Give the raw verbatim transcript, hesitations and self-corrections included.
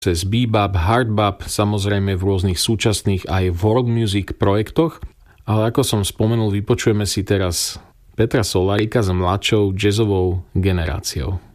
cez bebop, hardbop, samozrejme v rôznych súčasných aj world music projektoch, ale ako som spomenul, vypočujeme si teraz Petra Solárika s mladšou jazzovou generáciou.